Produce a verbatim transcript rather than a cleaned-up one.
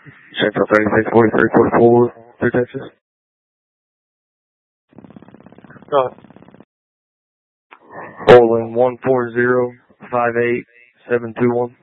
Central thirty-six forty-three forty-four, through Texas. Uh, Bowling one four zero five eight seven two one.